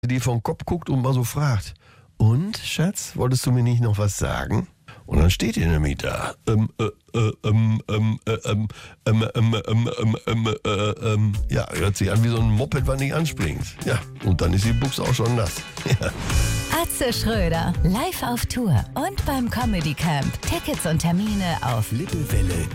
die vom Kopf guckt und mal so fragt, und, Schatz, wolltest du mir nicht noch was sagen? Und dann steht ihr nämlich da. Ja, hört sich an wie so ein Moped, was nicht anspringt. Ja, und dann ist die Buchse auch schon nass. Ja. Atze Schröder, live auf Tour und beim Comedy Camp. Tickets und Termine auf Lippewelle.